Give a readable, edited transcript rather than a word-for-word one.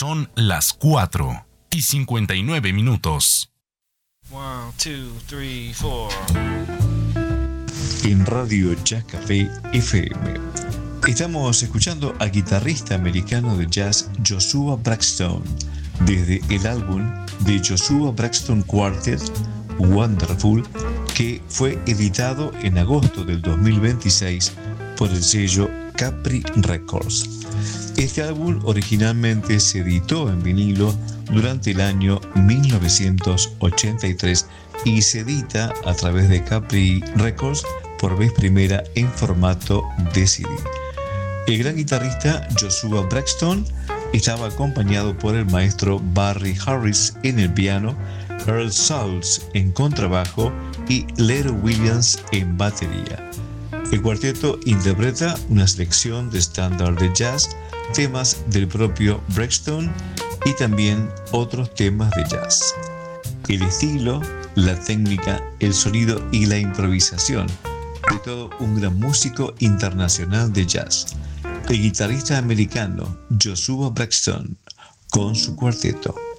Son las 4:59. 1, 2, 3, 4. En Radio Jazz Café FM estamos escuchando al guitarrista americano de jazz Joshua Braxton desde el álbum de Joshua Braxton Quartet Wonderful, que fue editado en agosto del 2026 por el sello Capri Records. Este álbum originalmente se editó en vinilo durante el año 1983 y se edita a través de Capri Records por vez primera en formato de CD. El gran guitarrista Joshua Braxton estaba acompañado por el maestro Barry Harris en el piano, Earl Salz en contrabajo y Lero Williams en batería. El cuarteto interpreta una selección de estándares de jazz, temas del propio Braxton y también otros temas de jazz. El estilo, la técnica, el sonido y la improvisación, de todo un gran músico internacional de jazz. El guitarrista americano Joshua Braxton con su cuarteto.